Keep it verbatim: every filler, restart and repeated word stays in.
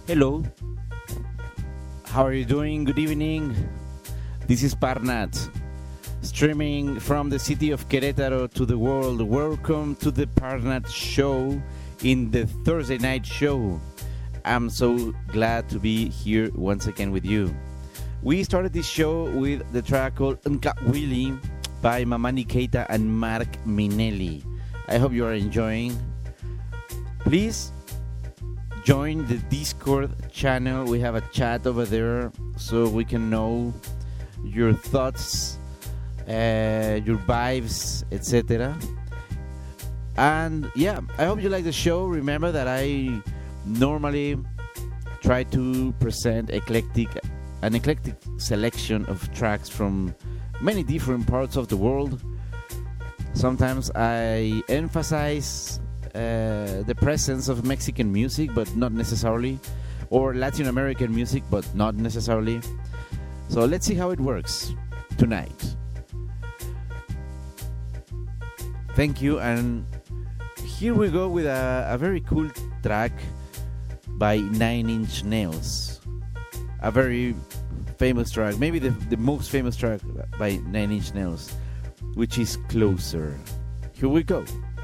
Hello, how are you doing? Good evening. This is Parnat, streaming from the city of Querétaro to the world. Welcome to the Parnat Show in the Thursday night show. I'm so glad to be here once again with you. We started this show with the track called Nka Willy by Mamani Keita and Mark Minelli. I hope you are enjoying. Please join the Discord channel. We have a chat over there so we can know your thoughts, uh, your vibes, et cetera. And yeah, I hope you like the show. Remember that I normally try to present eclectic, an eclectic selection of tracks from many different parts of the world. Sometimes I emphasize uh, the presence of Mexican music, but not necessarily, or Latin American music, but not necessarily. So let's see how it works tonight. Thank you, and here we go with a, a very cool track by Nine Inch Nails. A very famous track, maybe the, the most famous track by Nine Inch Nails, which is Closer. Here we go.